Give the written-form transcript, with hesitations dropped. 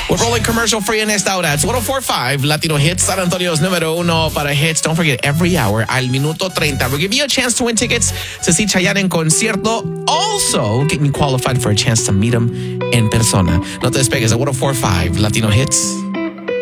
We're rolling commercial free en esta hora. It's 104.5 Latino Hits, San Antonio's número uno para hits. Don't forget, every hour, al minuto 30, we'll give you a chance to win tickets to see Chayanne en concierto. Also, getting you qualified for a chance to meet him en persona. No te despegues at 104.5 Latino Hits.